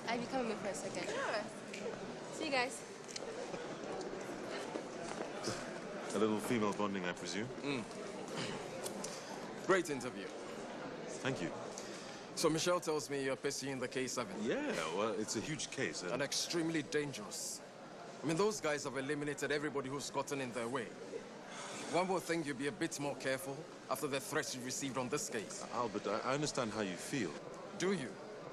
I'll be coming with for a second. Sure. See you guys. A little female bonding, I presume? Great interview. Thank you. So Michelle tells me you're pursuing the K7. Yeah, well, it's a huge case. And extremely dangerous. I mean, those guys have eliminated everybody who's gotten in their way. One more thing, you'll be a bit more careful after the threats you received on this case. Albert, I understand how you feel. Do you?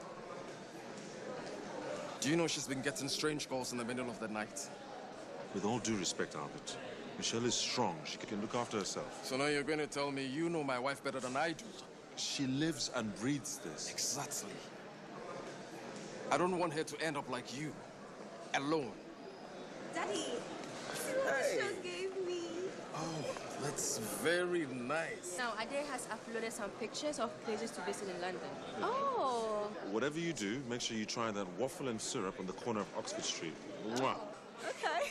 Do you know she's been getting strange calls in the middle of the night? With all due respect, Albert, Michelle is strong. She can look after herself. So now you're going to tell me you know my wife better than I do? She lives and breathes this. Exactly. I don't want her to end up like you, alone. Daddy, see what Michelle gave me? Oh, that's very nice. Now, Ade has uploaded some pictures of places to visit in London. Oh, Whatever you do, make sure you try that waffle and syrup on the corner of Oxford Street. Mwah. okay.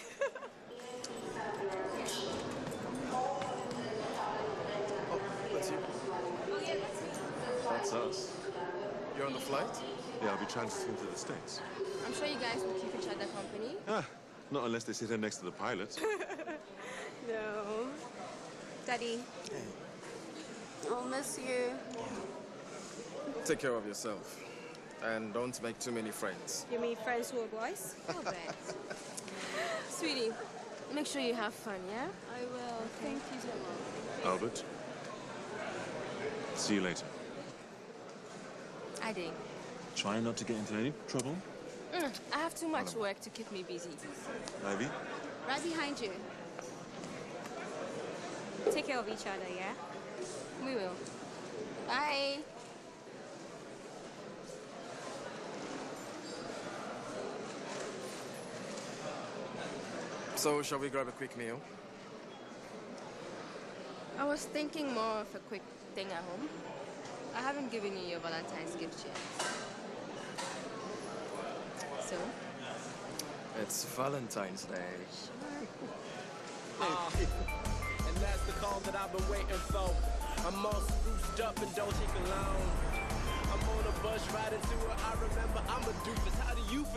That's you. Oh, yeah, that's me. That's us. You're on the flight? Yeah, I'll be transiting to the States. I'm sure you guys will keep each other company. Not unless they sit here next to the pilot. No. Daddy. I'll miss you. Take care of yourself. And don't make too many friends. You mean friends who are boys? Albert. Sweetie, make sure you have fun, yeah? I will. Thank you so much. Albert, see you later. Ade. Try not to get into any trouble. I have too much work to keep me busy. Ivy? Right behind you. Take care of each other, yeah? We will. Bye. So, shall we grab a quick meal? I was thinking more of a quick thing at home. I haven't given you your Valentine's gift yet. So? It's Valentine's Day. And that's the call that I've been waiting for. I'm all spruced up and don't take a loan. I'm on a bus riding to her. I remember I'm a doofus. How do you feel?